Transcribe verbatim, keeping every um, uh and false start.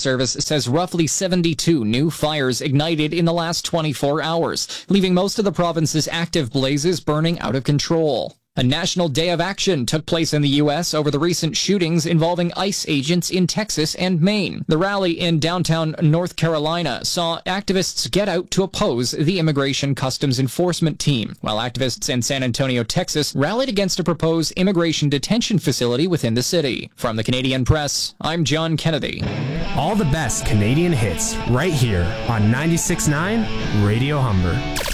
Service says roughly seventy-two new fires ignited in the last twenty-four hours, leaving most of the province's active blazes burning out of control. A national day of action took place in the U S over the recent shootings involving ICE agents in Texas and Maine. The rally in downtown North Carolina saw activists get out to oppose the Immigration Customs Enforcement team, while activists in San Antonio, Texas, rallied against a proposed immigration detention facility within the city. From the Canadian Press, I'm John Kennedy. All the best Canadian hits right here on ninety-six point nine Radio Humber.